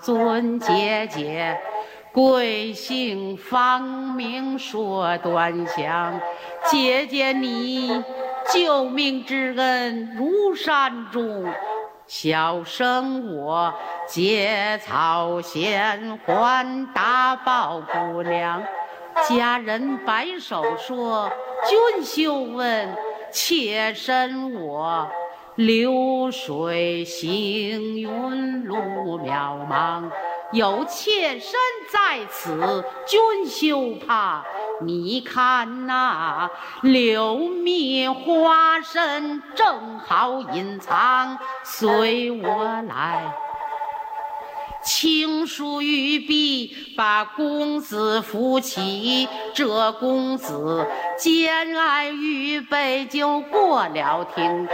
尊姐姐，贵姓芳名说端详，姐姐你救命之恩如山中。小生我结草衔环大宝姑娘，家人摆手说君休问，妾身我流水行云路渺茫，有妾身在此，君休怕。你看那柳密花深，正好隐藏，随我来。青书玉璧把公子扶起，这公子兼爱预备就过了厅。